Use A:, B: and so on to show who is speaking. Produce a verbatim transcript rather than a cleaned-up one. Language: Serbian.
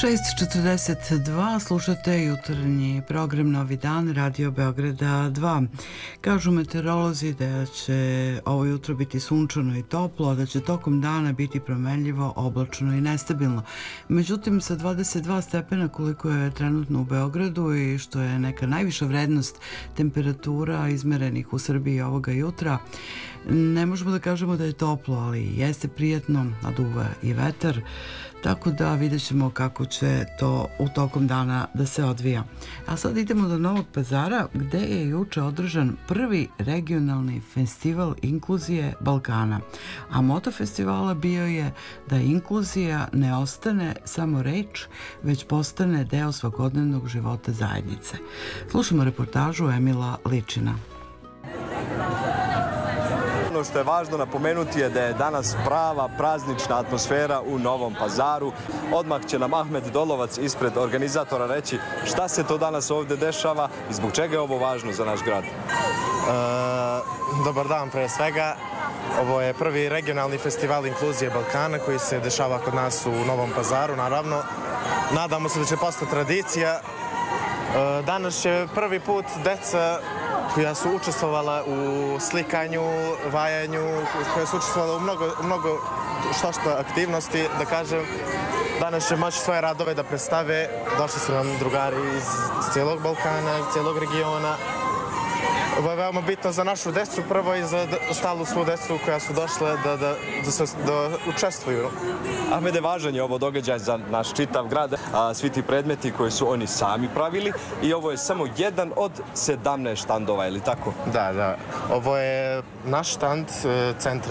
A: šest četrdeset dva, slušate jutarnji program Novi dan, Radio Beograda dva. Kažu meteorolozi da će ovo jutro biti sunčano i toplo, a da će tokom dana biti promenljivo, oblačno i nestabilno. Međutim, sa dvadeset dva stepena koliko je trenutno u Beogradu i što je neka najviša vrednost temperatura izmerenih u Srbiji ovoga jutra, ne možemo da kažemo da je toplo, ali jeste prijatno, naduva i vetar, tako da vidjet ćemo kako će to u tokom dana da se odvija. A sad idemo do Novog Pazara, gde je juče održan prvi regionalni festival inkluzije Balkana. A moto festivala bio je da inkluzija ne ostane samo reč, već postane deo svakodnevnog života zajednice. Slušamo reportažu Emila Ličina.
B: Ono što je važno napomenuti je da je danas prava praznična atmosfera u Novom Pazaru. Odmah će nam Ahmed Dolovac ispred organizatora reći šta se to danas ovdje dešava i zbog čega je ovo važno za naš grad.
C: E, dobar dan pre svega. Ovo je prvi regionalni festival inkluzije Balkana koji se dešava kod nas u Novom Pazaru, naravno. Nadamo se da će postati tradicija. E, danas će prvi put deca koja su učestvovala u slikanju, vajanju, koja su učestvovala u mnogo, mnogo što što aktivnosti, da kažem, danas će moći svoje radove da predstave. Došli su nam drugari iz cijelog Balkana, iz cijelog regiona. Ovo je veoma bitno za našu decu, prvo i za ostalu svu decu koja su došle da, da, da, se, da učestvuju.
B: Ahmede, važan je ovo događaj za naš čitav grad, a, svi ti predmeti koji su oni sami pravili i ovo je samo jedan od sedamnaest štandova, ili tako?
C: Da, da. Ovo je naš štand Centra